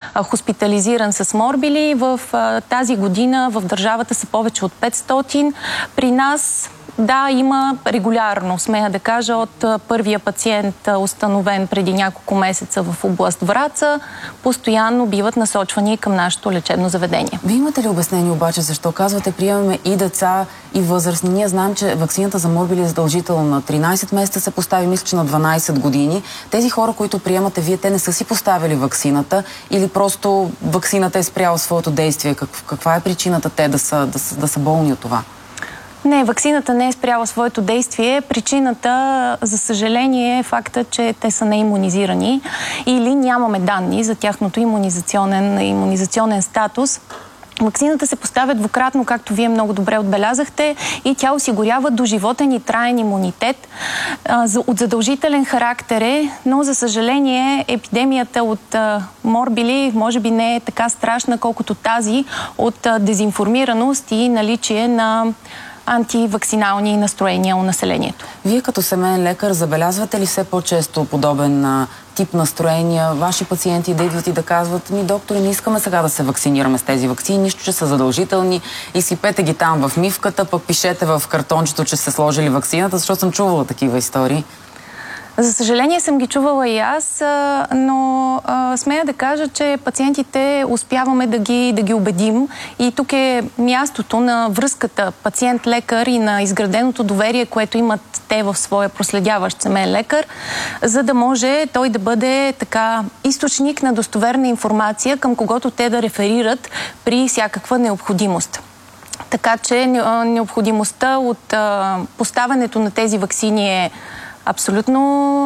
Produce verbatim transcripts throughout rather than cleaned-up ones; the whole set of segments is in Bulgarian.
а, хоспитализиран с морбили. В а, тази година в държавата са повече от петстотин. При нас да, има регулярно, смея да кажа, от първия пациент, установен преди няколко месеца в област Враца, постоянно биват насочвани към нашето лечебно заведение. Вие имате ли обяснение обаче защо казвате приемаме и деца, и възрастни? Ние знаем, че ваксината за морбили е задължителна на тринайсет месеца, се постави, мисля, че на дванайсет години. Тези хора, които приемате вие, те не са си поставили ваксината или просто ваксината е спряла своето действие? Как, каква е причината те да са, да са, да са болни от това? Не, ваксината не е спряла своето действие. Причината, за съжаление, е факта, че те са неимунизирани или нямаме данни за тяхното имунизационен, имунизационен статус. Ваксината се поставя двукратно, както вие много добре отбелязахте, и тя осигурява доживотен и траен имунитет. А, за, от задължителен характер е, но за съжаление епидемията от а, морбили може би не е така страшна, колкото тази от а, дезинформираност и наличие на антивакцинални настроения у населението. Вие като семейен лекар забелязвате ли все по-често подобен а, тип настроения? Ваши пациенти да идват и да казват: ми, доктори, не искаме сега да се вакцинираме с тези вакцини, нищо, че са задължителни, и сипете ги там в мивката, пък пишете в картончето, че сте сложили вакцината, защото съм чувала такива истории. За съжаление съм ги чувала и аз, но а, смея да кажа, че пациентите успяваме да ги, да ги убедим, и тук е мястото на връзката пациент-лекар и на изграденото доверие, което имат те в своя проследяващ семейен лекар, за да може той да бъде така източник на достоверна информация, към когото те да реферират при всякаква необходимост. Така че необходимостта от а, поставянето на тези ваксини е абсолютно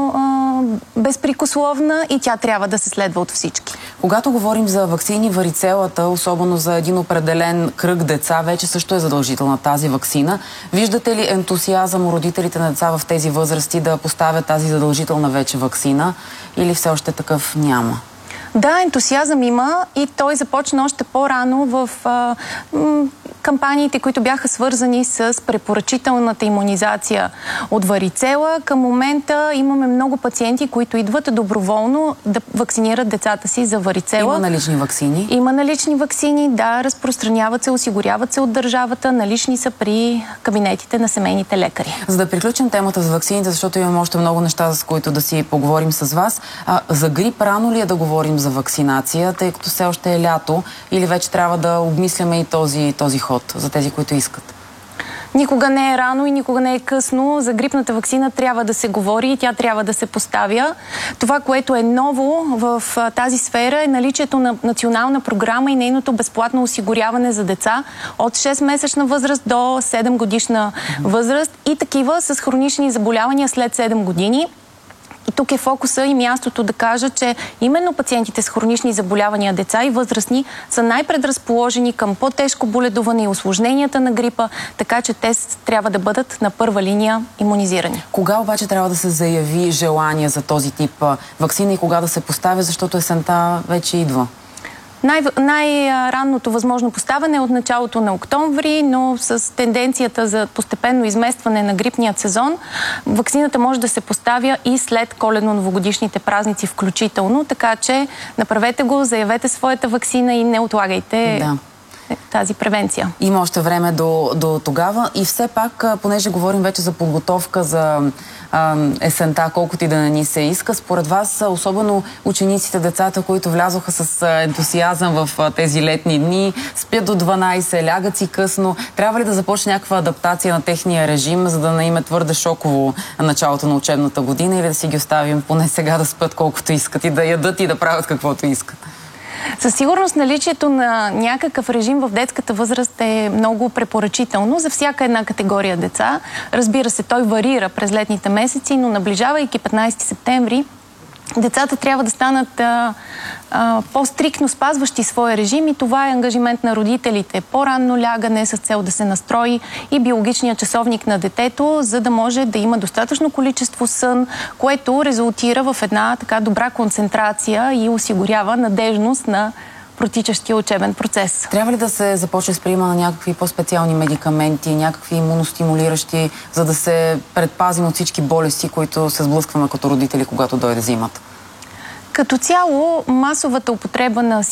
а, безпрекословна и тя трябва да се следва от всички. Когато говорим за ваксини, варицелата, особено за един определен кръг деца, вече също е задължителна тази ваксина. Виждате ли ентусиазъм у родителите на деца в тези възрасти да поставят тази задължителна вече ваксина, или все още такъв няма? Да, ентусиазъм има, и той започна още по-рано в а, м, кампаниите, които бяха свързани с препоръчителната имунизация от варицела. Към момента имаме много пациенти, които идват доброволно да вакцинират децата си за варицела. Има налични ваксини? Има налични ваксини, да, разпространяват се, осигуряват се от държавата, налични са при кабинетите на семейните лекари. За да приключим темата за ваксините, защото имаме още много неща, с които да си поговорим с вас. А, за грип рано ли е да говорим за вакцинация, тъй като все още е лято, или вече трябва да обмисляме и този, този ход за тези, които искат? Никога не е рано и никога не е късно. За грипната ваксина трябва да се говори и тя трябва да се поставя. Това, което е ново в тази сфера, е наличието на национална програма и нейното безплатно осигуряване за деца от шестмесечна възраст до седем годишна възраст и такива с хронични заболявания след седем години. И тук е фокуса и мястото да кажа, че именно пациентите с хронични заболявания, деца и възрастни, са най-предразположени към по-тежко боледуване и усложненията на грипа, така че те трябва да бъдат на първа линия имунизирани. Кога обаче трябва да се заяви желание за този тип ваксина и кога да се поставя, защото есента вече идва? Най- най-ранното възможно поставяне е от началото на октомври, но с тенденцията за постепенно изместване на грипният сезон, ваксината може да се поставя и след коледно-новогодишните празници включително, така че направете го, заявете своята ваксина и не отлагайте да. тази превенция. Има още време до, до тогава, и все пак, понеже говорим вече за подготовка за а, есента, колкото и да не ни се иска, според вас, особено учениците, децата, които влязоха с ентусиазъм в а, тези летни дни, спят до дванайсет, лягат си късно, трябва ли да започне някаква адаптация на техния режим, за да не им е твърде шоково началото на учебната година, или да си ги оставим поне сега да спят колкото искат и да ядат и да правят каквото искат? Със сигурност наличието на някакъв режим в детската възраст е много препоръчително за всяка една категория деца. Разбира се, той варира през летните месеци, но наближавайки петнайсети септември, децата трябва да станат а, а, по-стриктно спазващи своя режим, и това е ангажимент на родителите. По-ранно лягане с цел да се настрои и биологичният часовник на детето, за да може да има достатъчно количество сън, което резултира в една така добра концентрация и осигурява надежност на протичащия учебен процес. Трябва ли да се започне с приема на някакви по-специални медикаменти, някакви имуностимулиращи, за да се предпазим от всички болести, които се сблъскваме като родители, когато дойде зимата? Като цяло, масовата употреба на